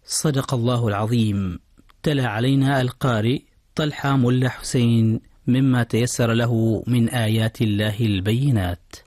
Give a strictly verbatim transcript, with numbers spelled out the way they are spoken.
صدق الله العظيم. تلا علينا القارئ طلحة ملا حسين مما تيسر له من آيات الله البينات.